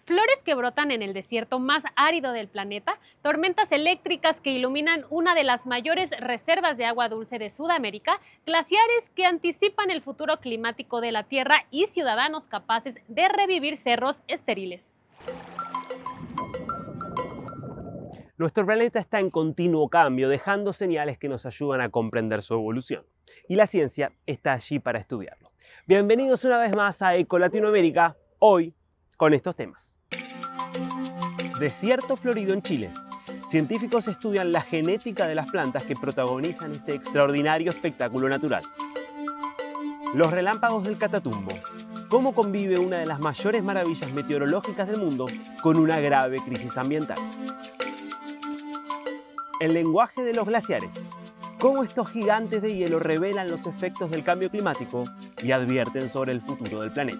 Flores que brotan en el desierto más árido del planeta, tormentas eléctricas que iluminan una de las mayores reservas de agua dulce de Sudamérica, glaciares que anticipan el futuro climático de la Tierra y ciudadanos capaces de revivir cerros estériles. Nuestro planeta está en continuo cambio, dejando señales que nos ayudan a comprender su evolución. Y la ciencia está allí para estudiarlo. Bienvenidos una vez más a Eco Latinoamérica, hoy con estos temas. Desierto florido en Chile. Científicos estudian la genética de las plantas que protagonizan este extraordinario espectáculo natural. Los relámpagos del Catatumbo. ¿Cómo convive una de las mayores maravillas meteorológicas del mundo con una grave crisis ambiental? El lenguaje de los glaciares. Cómo estos gigantes de hielo revelan los efectos del cambio climático y advierten sobre el futuro del planeta.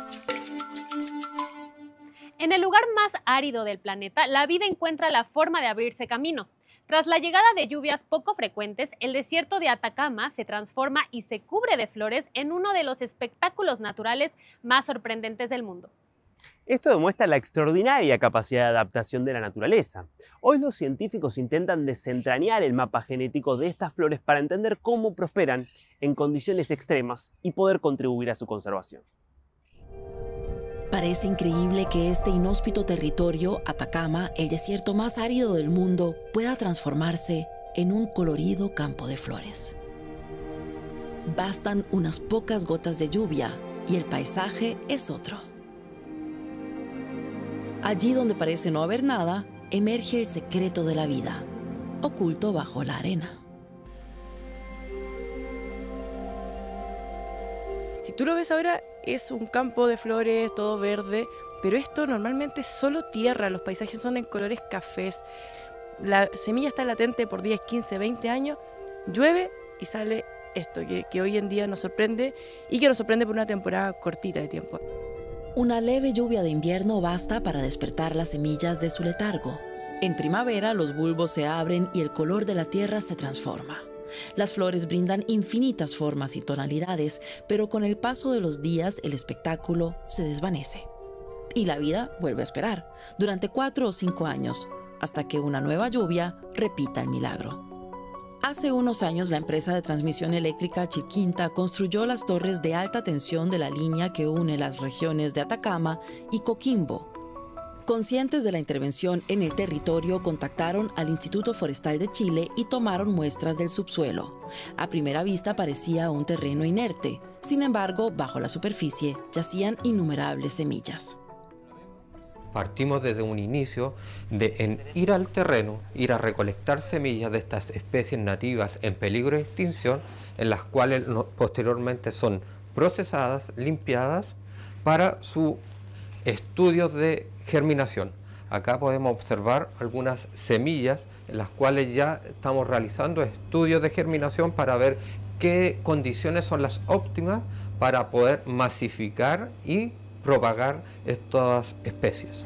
En el lugar más árido del planeta, la vida encuentra la forma de abrirse camino. Tras la llegada de lluvias poco frecuentes, el desierto de Atacama se transforma y se cubre de flores en uno de los espectáculos naturales más sorprendentes del mundo. Esto demuestra la extraordinaria capacidad de adaptación de la naturaleza. Hoy los científicos intentan desentrañar el mapa genético de estas flores para entender cómo prosperan en condiciones extremas y poder contribuir a su conservación. Parece increíble que este inhóspito territorio, Atacama, el desierto más árido del mundo, pueda transformarse en un colorido campo de flores. Bastan unas pocas gotas de lluvia y el paisaje es otro. Allí donde parece no haber nada, emerge el secreto de la vida, oculto bajo la arena. Si tú lo ves ahora, es un campo de flores, todo verde, pero esto normalmente es solo tierra, los paisajes son en colores cafés. La semilla está latente por 10, 15, 20 años, llueve y sale esto, que hoy en día nos sorprende y que nos sorprende por una temporada cortita de tiempo. Una leve lluvia de invierno basta para despertar las semillas de su letargo. En primavera, los bulbos se abren y el color de la tierra se transforma. Las flores brindan infinitas formas y tonalidades, pero con el paso de los días el espectáculo se desvanece. Y la vida vuelve a esperar, durante 4 o 5 años, hasta que una nueva lluvia repita el milagro. Hace unos años, la empresa de transmisión eléctrica Chiquinta construyó las torres de alta tensión de la línea que une las regiones de Atacama y Coquimbo. Conscientes de la intervención en el territorio, contactaron al Instituto Forestal de Chile y tomaron muestras del subsuelo. A primera vista parecía un terreno inerte. Sin embargo, bajo la superficie yacían innumerables semillas. Partimos desde un inicio en ir al terreno, ir a recolectar semillas de estas especies nativas en peligro de extinción, en las cuales posteriormente son procesadas, limpiadas para su estudios de germinación. Acá podemos observar algunas semillas en las cuales ya estamos realizando estudios de germinación para ver qué condiciones son las óptimas para poder masificar y propagar estas especies.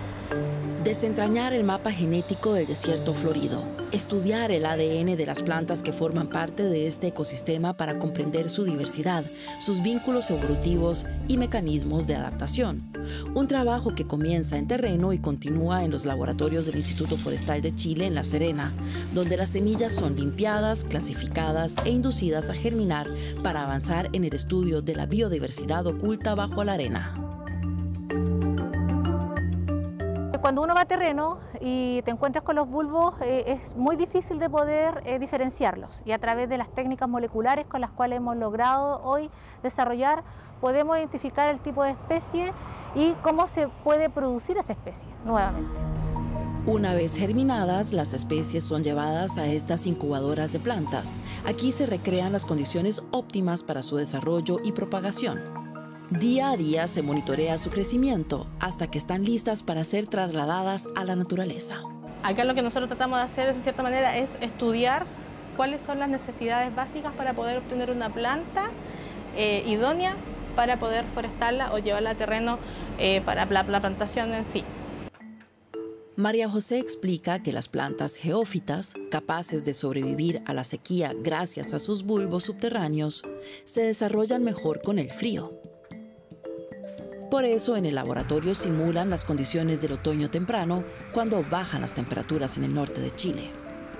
Desentrañar el mapa genético del desierto florido, estudiar el ADN de las plantas que forman parte de este ecosistema para comprender su diversidad, sus vínculos evolutivos y mecanismos de adaptación. Un trabajo que comienza en terreno y continúa en los laboratorios del Instituto Forestal de Chile en La Serena, donde las semillas son limpiadas, clasificadas e inducidas a germinar para avanzar en el estudio de la biodiversidad oculta bajo la arena. Cuando uno va a terreno y te encuentras con los bulbos, es muy difícil de poder diferenciarlos, y a través de las técnicas moleculares con las cuales hemos logrado hoy desarrollar, podemos identificar el tipo de especie y cómo se puede producir esa especie nuevamente. Una vez germinadas, las especies son llevadas a estas incubadoras de plantas. Aquí se recrean las condiciones óptimas para su desarrollo y propagación. Día a día se monitorea su crecimiento hasta que están listas para ser trasladadas a la naturaleza. Acá lo que nosotros tratamos de hacer, de cierta manera, es estudiar cuáles son las necesidades básicas para poder obtener una planta idónea para poder forestarla o llevarla a terreno para la plantación en sí. María José explica que las plantas geófitas, capaces de sobrevivir a la sequía gracias a sus bulbos subterráneos, se desarrollan mejor con el frío. Por eso en el laboratorio simulan las condiciones del otoño temprano cuando bajan las temperaturas en el norte de Chile.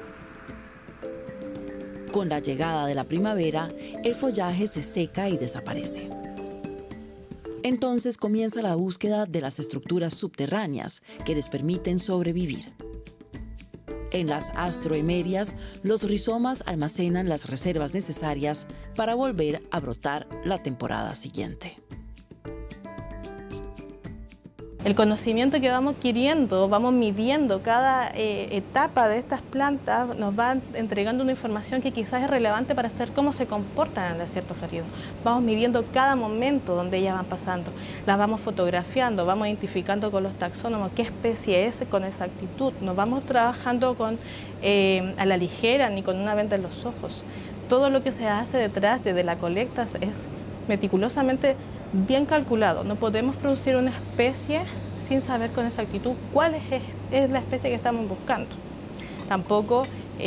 Con la llegada de la primavera, el follaje se seca y desaparece. Entonces comienza la búsqueda de las estructuras subterráneas que les permiten sobrevivir. En las astroemerias, los rizomas almacenan las reservas necesarias para volver a brotar la temporada siguiente. El conocimiento que vamos adquiriendo, vamos midiendo cada etapa de estas plantas, nos va entregando una información que quizás es relevante para saber cómo se comportan en el desierto florido. Vamos midiendo cada momento donde ellas van pasando, las vamos fotografiando, vamos identificando con los taxónomos qué especie es con exactitud, nos vamos trabajando a la ligera ni con una venda en los ojos. Todo lo que se hace detrás de la colecta es meticulosamente bien calculado. No podemos producir una especie sin saber con exactitud cuál es la especie que estamos buscando. Tampoco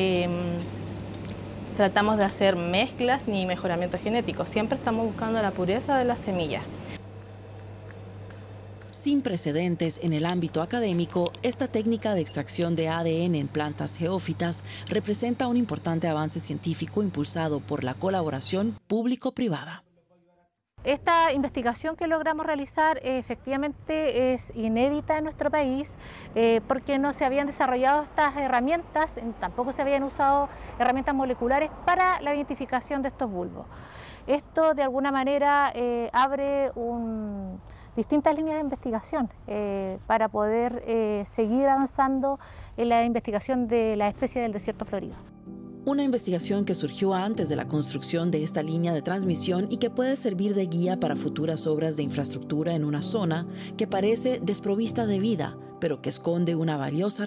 tratamos de hacer mezclas ni mejoramiento genético. Siempre estamos buscando la pureza de la semilla. Sin precedentes en el ámbito académico, esta técnica de extracción de ADN en plantas geófitas representa un importante avance científico impulsado por la colaboración público-privada. Esta investigación que logramos realizar efectivamente es inédita en nuestro país porque no se habían desarrollado estas herramientas, tampoco se habían usado herramientas moleculares para la identificación de estos bulbos. Esto de alguna manera abre distintas líneas de investigación para poder seguir avanzando en la investigación de la especie del desierto florido. Una investigación que surgió antes de la construcción de esta línea de transmisión y que puede servir de guía para futuras obras de infraestructura en una zona que parece desprovista de vida, pero que esconde una valiosa